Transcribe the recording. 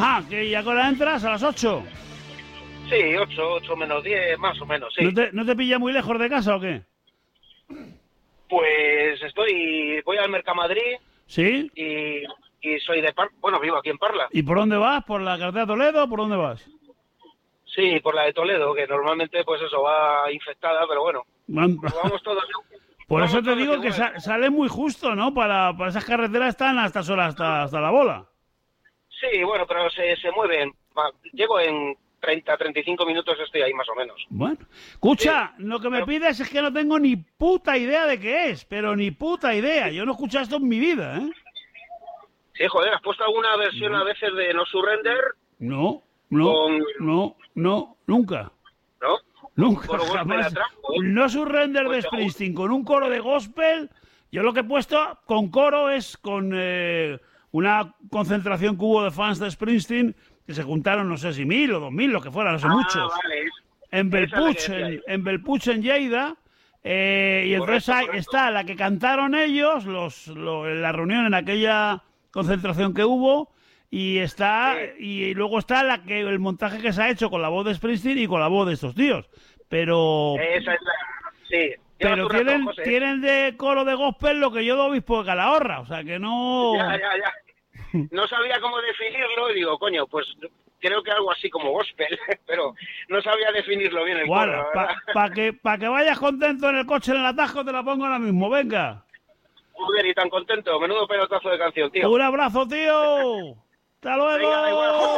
Ajá, que ya con la entras a las 8. Sí, 8 menos 10, más o menos, sí. ¿No te pilla muy lejos de casa o qué? Pues voy al Mercamadrid. ¿Sí? Y soy de Parla, vivo aquí en Parla. ¿Y por dónde vas? ¿Por la carretera de Toledo o por dónde vas? Sí, por la de Toledo, que normalmente pues eso va infectada, pero bueno, pues vamos todos. Por vamos eso te todos digo que igual. sale muy justo, ¿no? Para esas carreteras están hasta la bola. Sí, bueno, pero se mueven. Llego en 35 minutos, estoy ahí más o menos. Bueno, escucha, Sí, lo que me pides es que no tengo ni puta idea de qué es, pero ni puta idea. Yo no he escuchado esto en mi vida, ¿eh? Sí, joder, ¿has puesto alguna versión a veces de No Surrender? No, Con... nunca. ¿No? Nunca, Con gospel jamás. atrás, ¿eh? No Surrender de Pues Springsteen con un coro de gospel. Yo lo que he puesto con coro es con una concentración que hubo de fans de Springsteen que se juntaron, no sé si 1.000 o 2.000, lo que fuera, no sé, muchos. Vale. En Belpuig, en Lleida. Y entonces ahí está la que cantaron ellos en la reunión, en aquella concentración que hubo. Y luego está el montaje que se ha hecho con la voz de Springsteen y con la voz de estos tíos. Pero Esa es sí. pero tienen de coro de gospel lo que yo de obispo de Calahorra, o sea que no. Ya. No sabía cómo definirlo y digo, coño, pues creo que algo así como gospel, pero no sabía definirlo bien el coro. Para que vayas contento en el coche en el atajo te la pongo ahora mismo, venga. Joder, y tan contento, menudo pelotazo de canción, tío. Un abrazo, tío. ¡Hasta luego! Venga, da igual,